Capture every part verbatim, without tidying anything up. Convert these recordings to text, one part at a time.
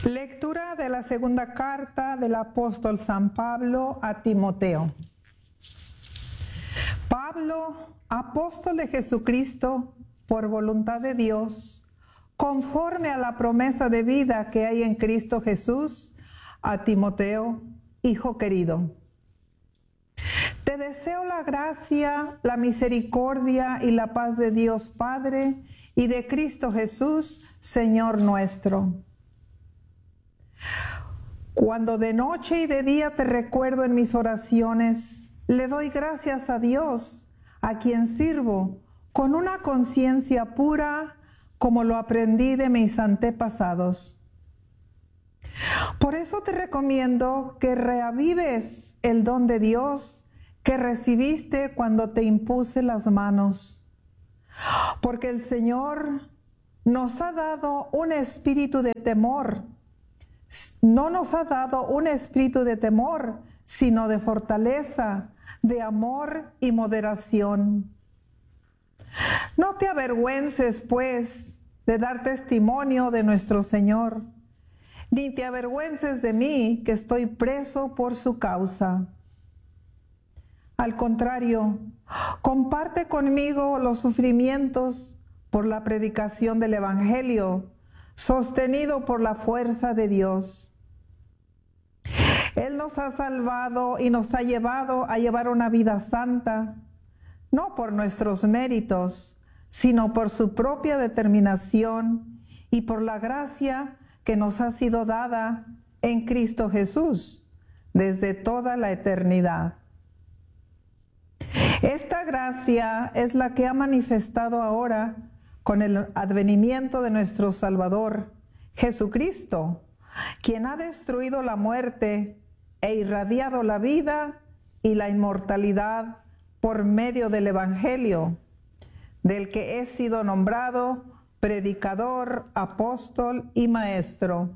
Lectura de la segunda carta del apóstol San Pablo a Timoteo. Pablo, apóstol de Jesucristo, por voluntad de Dios, conforme a la promesa de vida que hay en Cristo Jesús, a Timoteo, hijo querido. Te deseo la gracia, la misericordia y la paz de Dios Padre y de Cristo Jesús, Señor nuestro. Cuando de noche y de día te recuerdo en mis oraciones, le doy gracias a Dios, a quien sirvo, con una conciencia pura, como lo aprendí de mis antepasados. Por eso te recomiendo que reavives el don de Dios que recibiste cuando te impuse las manos, porque el Señor nos ha dado un espíritu de temor. No nos ha dado un espíritu de temor, sino de fortaleza, de amor y moderación. No te avergüences, pues, de dar testimonio de nuestro Señor, ni te avergüences de mí, que estoy preso por su causa. Al contrario, comparte conmigo los sufrimientos por la predicación del Evangelio, sostenido por la fuerza de Dios. Él nos ha salvado y nos ha llevado a llevar una vida santa, no por nuestros méritos, sino por su propia determinación y por la gracia que nos ha sido dada en Cristo Jesús desde toda la eternidad. Esta gracia es la que ha manifestado ahora con el advenimiento de nuestro Salvador, Jesucristo, quien ha destruido la muerte e irradiado la vida y la inmortalidad por medio del Evangelio, del que he sido nombrado predicador, apóstol y maestro.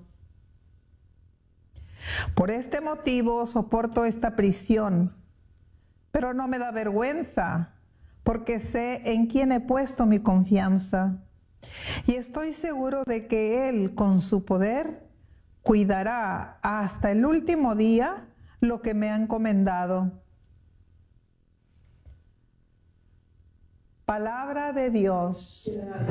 Por este motivo soporto esta prisión, pero no me da vergüenza, porque sé en quién he puesto mi confianza. Y estoy seguro de que Él, con su poder, cuidará hasta el último día lo que me ha encomendado. Palabra de Dios.